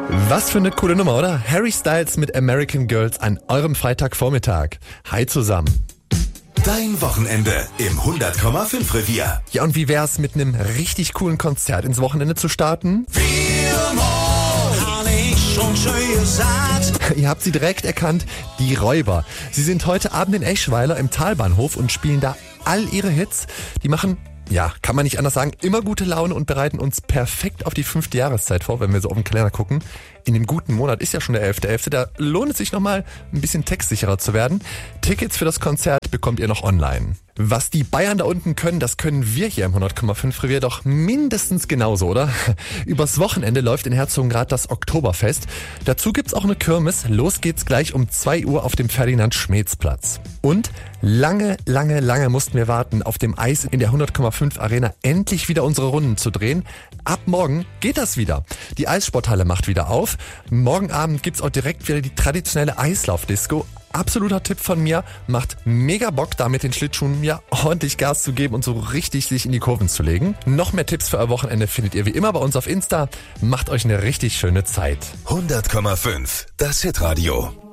Was für eine coole Nummer, oder? Harry Styles mit American Girls an eurem Freitagvormittag. Hi zusammen. Dein Wochenende im 100,5 Revier. Ja, und wie wär's mit einem richtig coolen Konzert ins Wochenende zu starten? Ihr habt sie direkt erkannt, die Räuber. Sie sind heute Abend in Eschweiler im Talbahnhof und spielen da all ihre Hits. Die machen, ja, kann man nicht anders sagen, immer gute Laune und bereiten uns perfekt auf die 5. Jahreszeit vor, wenn wir so auf den Kalender gucken. In dem guten Monat ist ja schon der 11.11., da lohnt es sich nochmal ein bisschen textsicherer zu werden. Tickets für das Konzert bekommt ihr noch online. Was die Bayern da unten können, das können wir hier im 100,5 Revier doch mindestens genauso, oder? Übers Wochenende läuft in Herzogenrath das Oktoberfest. Dazu gibt's auch eine Kirmes. Los geht's gleich um 2 Uhr auf dem Ferdinand-Schmeetz-Platz. Und lange mussten wir warten, auf dem Eis in der 100,5 Arena endlich wieder unsere Runden zu drehen. Ab morgen geht das wieder. Die Eissporthalle macht wieder auf. Morgen Abend gibt's auch direkt wieder die traditionelle Eislaufdisco. Absoluter Tipp von mir, macht mega Bock, da mit den Schlittschuhen ja ordentlich Gas zu geben und so richtig sich in die Kurven zu legen. Noch mehr Tipps für euer Wochenende findet ihr wie immer bei uns auf Insta. Macht euch eine richtig schöne Zeit. 100,5, das Hitradio.